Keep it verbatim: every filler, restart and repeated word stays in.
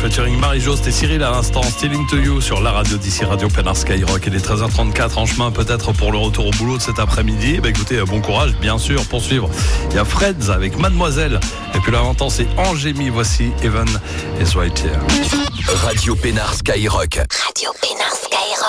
featuring Marie-Jo, c'était Cyril à l'instant, Stealing to You sur la radio d'ici Radio Pénard Skyrock. Il est treize heures trente-quatre en chemin peut-être pour le retour au boulot de cet après-midi. Bah écoutez, bon courage bien sûr pour suivre. Il y a Freds avec Mademoiselle et puis là maintenant c'est Angémy, voici Evan is right here. Radio Pénard Skyrock. Radio Pénard Skyrock.